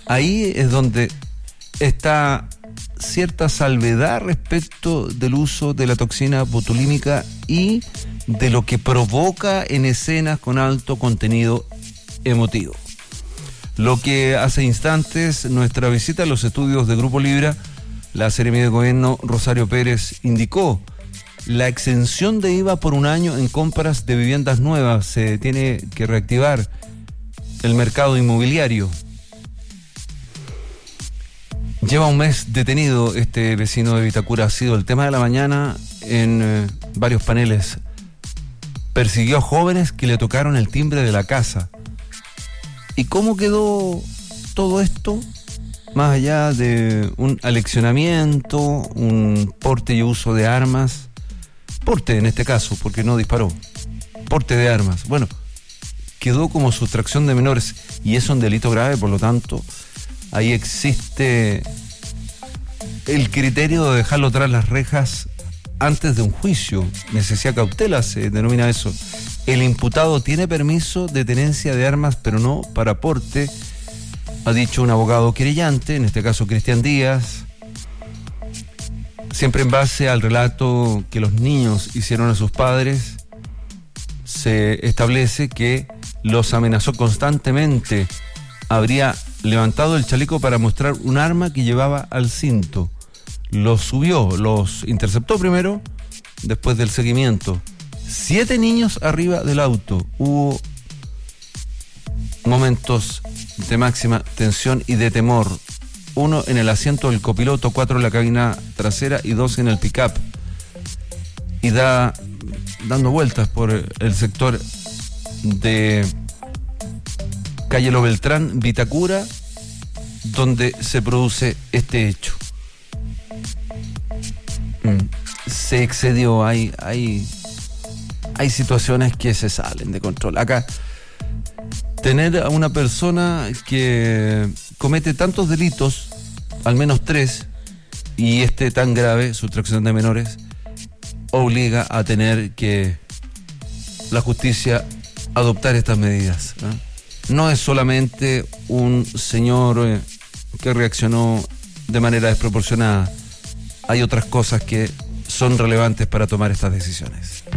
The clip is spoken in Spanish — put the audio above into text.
ahí es donde está cierta salvedad respecto del uso de la toxina botulínica y de lo que provoca en escenas con alto contenido emotivo. Lo que hace instantes nuestra visita a los estudios de Grupo Libra, la Seremi de Gobierno Rosario Pérez indicó la exención de IVA por un año en compras de viviendas nuevas. Se tiene que reactivar el mercado inmobiliario. Lleva un mes detenido este vecino de Vitacura. Ha sido el tema de la mañana en varios paneles. Persiguió a jóvenes que le tocaron el timbre de la casa. ¿Y cómo quedó todo esto? Más allá de un aleccionamiento, un porte y uso de armas. Porte en este caso, porque no disparó. Porte de armas. Bueno, quedó como sustracción de menores. Y es un delito grave, por lo tanto, ahí existe el criterio de dejarlo tras las rejas antes de un juicio. Necesidad de cautela se denomina eso. El imputado tiene permiso de tenencia de armas, pero no para porte, ha dicho un abogado querellante, en este caso Cristian Díaz, siempre en base al relato que los niños hicieron a sus padres. Se establece que los amenazó constantemente, habría levantado el chaleco para mostrar un arma que llevaba al cinto, los subió, los interceptó primero, después del seguimiento. 7 niños arriba del auto. Hubo momentos de máxima tensión y de temor. 1 en el asiento del copiloto, 4 en la cabina trasera y 2 en el pick-up. Y dando vueltas por el sector de calle Lo Beltrán, Vitacura, donde se produce este hecho. Se excedió, hay situaciones que se salen de control. Acá, tener a una persona que comete tantos delitos, al menos 3, y este tan grave, sustracción de menores, obliga a tener que la justicia adoptar estas medidas, ¿no? No es solamente un señor que reaccionó de manera desproporcionada. Hay otras cosas que son relevantes para tomar estas decisiones.